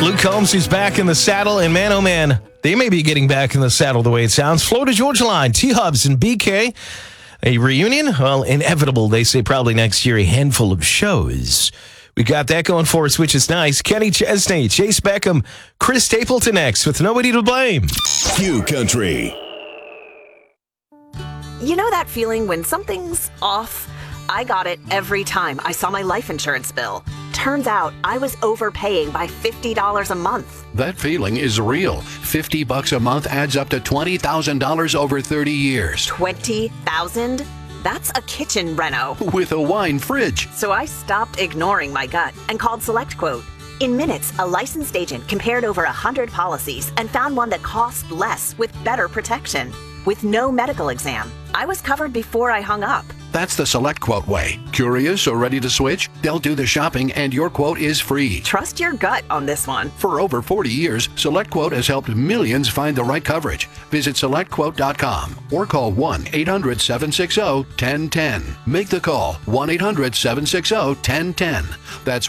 Luke Combs, who's back in the saddle, and man, oh man, they may be getting back in the saddle the way it sounds. Florida Georgia Line, T-Hubs and BK. A reunion? Well, inevitable. They say probably next year, a handful of shows. We got that going for us, which is nice. Kenny Chesney, Chase Beckham, Chris Stapleton next with Nobody to Blame. Q Country. You know that feeling when something's off? I got it every time I saw my life insurance bill. Turns out I was overpaying by $50 a month. That feeling is real. $50 a month adds up to $20,000 over 30 years. $20,000? That's a kitchen reno. With a wine fridge. So I stopped ignoring my gut and called SelectQuote. In minutes, a licensed agent compared over 100 policies and found one that cost less with better protection. With no medical exam, I was covered before I hung up. That's the SelectQuote way. Curious or ready to switch? They'll do the shopping and your quote is free. Trust your gut on this one. For over 40 years, SelectQuote has helped millions find the right coverage. Visit SelectQuote.com or call 1-800-760-1010. Make the call, 1-800-760-1010. That's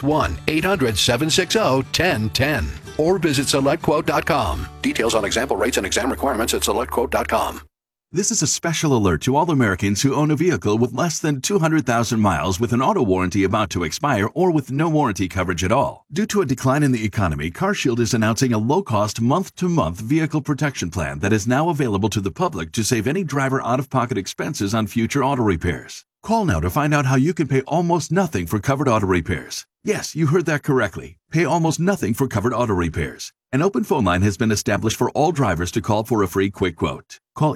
1-800-760-1010. Or visit SelectQuote.com. Details on example rates and exam requirements at SelectQuote.com. This is a special alert to all Americans who own a vehicle with less than 200,000 miles with an auto warranty about to expire or with no warranty coverage at all. Due to a decline in the economy, CarShield is announcing a low-cost month-to-month vehicle protection plan that is now available to the public to save any driver out-of-pocket expenses on future auto repairs. Call now to find out how you can pay almost nothing for covered auto repairs. Yes, you heard that correctly. Pay almost nothing for covered auto repairs. An open phone line has been established for all drivers to call for a free quick quote. Call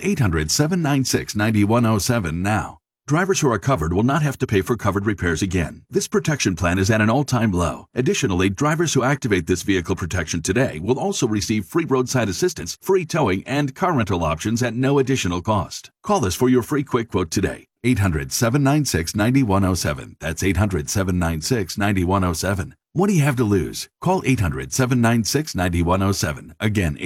800-796-9107 now. Drivers who are covered will not have to pay for covered repairs again. This protection plan is at an all-time low. Additionally, drivers who activate this vehicle protection today will also receive free roadside assistance, free towing, and car rental options at no additional cost. Call us for your free quick quote today. 800-796-9107. That's 800-796-9107. What do you have to lose? Call 800-796-9107. Again,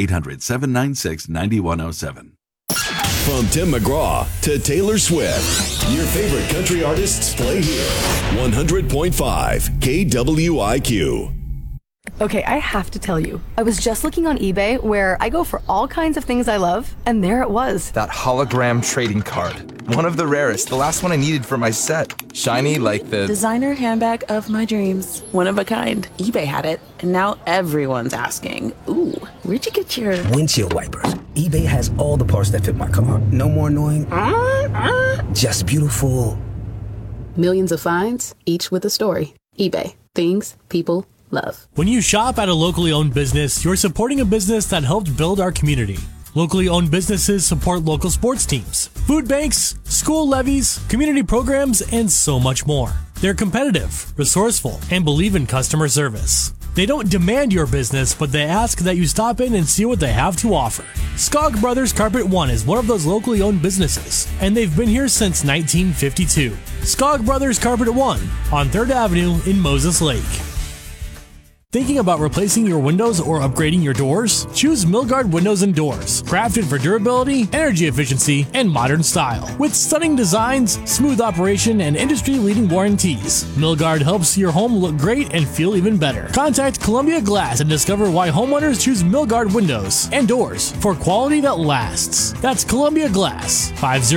800-796-9107. From Tim McGraw to Taylor Swift, your favorite country artists play here. 100.5 KWIQ. Okay, I have to tell you, I was just looking on eBay where I go for all kinds of things I love, and there it was. That hologram trading card. One of the rarest, the last one I needed for my set. Shiny like the designer handbag of my dreams. One of a kind. eBay had it, and now everyone's asking, ooh, where'd you get your windshield wipers? eBay has all the parts that fit my car. No more annoying, just beautiful. Millions of finds, each with a story. eBay. Things people love. When you shop at a locally owned business, you're supporting a business that helped build our community. Locally owned businesses support local sports teams, food banks, school levies, community programs, and so much more. They're competitive, resourceful, and believe in customer service. They don't demand your business, but they ask that you stop in and see what they have to offer. Skog Brothers Carpet One is one of those locally owned businesses, and they've been here since 1952. Skog Brothers Carpet One on 3rd Avenue in Moses Lake. Thinking about replacing your windows or upgrading your doors? Choose Milgard Windows and Doors, crafted for durability, energy efficiency, and modern style. With stunning designs, smooth operation, and industry-leading warranties, Milgard helps your home look great and feel even better. Contact Columbia Glass and discover why homeowners choose Milgard Windows and Doors for quality that lasts. That's Columbia Glass,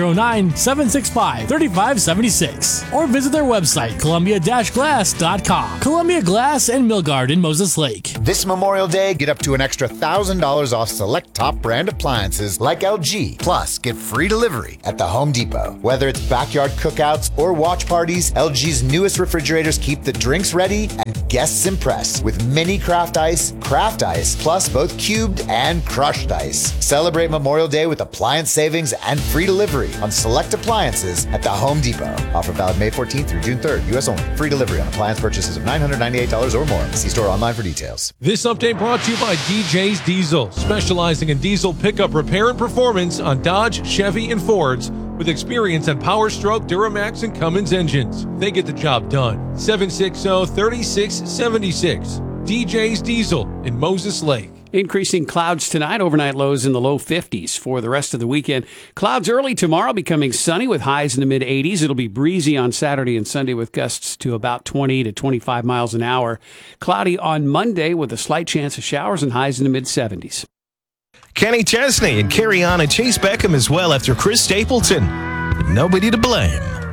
509-765-3576. Or visit their website, columbia-glass.com. Columbia Glass and Milgard in Moses Lake. This Memorial Day, get up to an extra $1,000 off select top brand appliances like LG. Plus, get free delivery at the Home Depot. Whether it's backyard cookouts or watch parties, LG's newest refrigerators keep the drinks ready and guests impressed with mini craft ice, plus both cubed and crushed ice. Celebrate Memorial Day with appliance savings and free delivery on select appliances at the Home Depot. Offer valid May 14th through June 3rd. U.S. only. Free delivery on appliance purchases of $998 or more. See store online for details. This update brought to you by DJ's Diesel, specializing in diesel pickup repair and performance on Dodge, Chevy, and Fords with experience on Power Stroke, Duramax, and Cummins engines. They get the job done. 760-3676. DJ's Diesel in Moses Lake. Increasing clouds tonight, overnight lows in the low 50s for the rest of the weekend. Clouds early tomorrow, becoming sunny with highs in the mid-80s. It'll be breezy on Saturday and Sunday with gusts to about 20 to 25 miles an hour. Cloudy on Monday with a slight chance of showers and highs in the mid-70s. Kenny Chesney and carry on and Chase Beckham as well after Chris Stapleton. Nobody to blame.